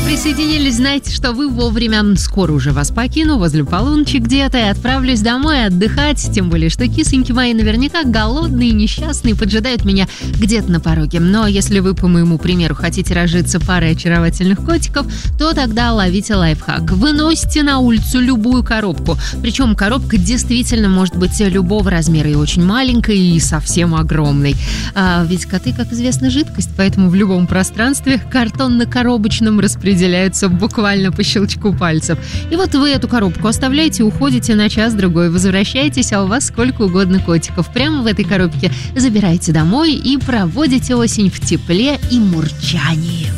присоединились, знаете, что вы вовремя. Скоро уже вас покину, возле полуночи где-то, и отправлюсь домой отдыхать. Тем более, что кисоньки мои наверняка голодные, несчастные, поджидают меня где-то на пороге. Но если вы, по моему примеру, хотите разжиться парой очаровательных котиков, то тогда ловите лайфхак. Выносите на улицу любую коробку. Причем коробка действительно может быть любого размера, и очень маленькой, и совсем огромной. Ведь коты, как известно, жидкость, поэтому в любом пространстве картонно-коробочном распределяются буквально по щелчку пальцев. И вот вы эту коробку оставляете, уходите на час-другой, возвращаетесь, а у вас сколько угодно котиков. Прямо в этой коробке забираете домой и проводите осень в тепле и мурчании.